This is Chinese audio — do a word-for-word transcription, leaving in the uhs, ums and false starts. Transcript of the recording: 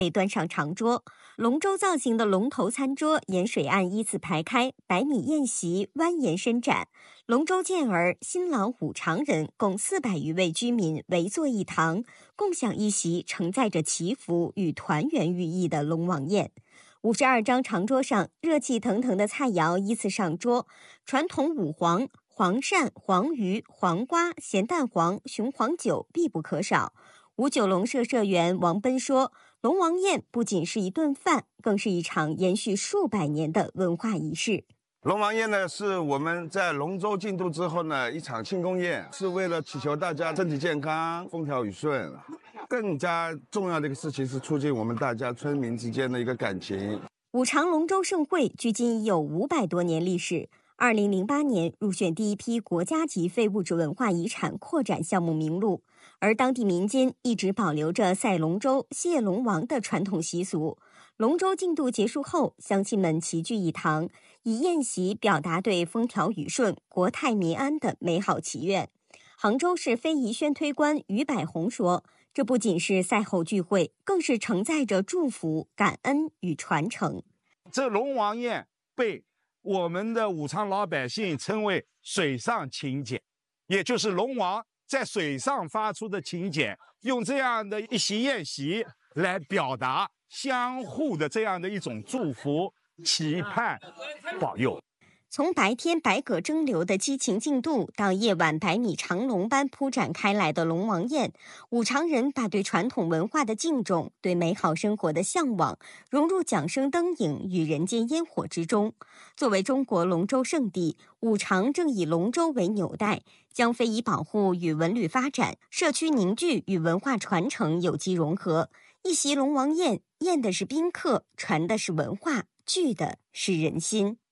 被端上长桌。龙舟造型的龙头餐桌沿水岸依次排开，百米宴席蜿蜒伸展。龙舟健儿、新郎五常人共四百余位居民围坐一堂，共享一席承载着祈福与团圆寓意的龙王宴。五十二张长桌上，热气腾腾的菜肴依次上桌，传统五黄、黄鳝、黄鱼、黄瓜、咸蛋黄、雄黄酒必不可少。五九龙社社员王奔说，龙王宴不仅是一顿饭，更是一场延续数百年的文化仪式。 龙王宴呢，是我们在龙舟竞渡之后呢一场庆功宴，是为了祈求大家身体健康、风调雨顺。更加重要的一个事情是促进我们大家村民之间的一个感情。 五常龙舟盛会距今已有五百多年历史。二零零八年入选第一批国家级非物质文化遗产扩展项目名录，而当地民间一直保留着赛龙舟、谢龙王的传统习俗。龙舟竞渡结束后，乡亲们齐聚一堂，以宴席表达对风调雨顺、国泰民安的美好祈愿。杭州市非遗宣推官于百红说，这不仅是赛后聚会，更是承载着祝福、感恩与传承。 这龙王宴被我们的武昌老百姓称为水上请柬，也就是龙王在水上发出的请柬，用这样的一席宴席来表达相互的这样的一种祝福、期盼、保佑。 从白天百舸争流的激情竞渡，到夜晚百米长龙般铺展开来的龙王宴，五常人把对传统文化的敬重、对美好生活的向往融入桨声灯影与人间烟火之中。作为中国龙舟圣地，五常正以龙舟为纽带，将非遗保护与文旅发展、社区凝聚与文化传承有机融合。一席龙王宴，宴的是宾客，传的是文化，聚的是人心。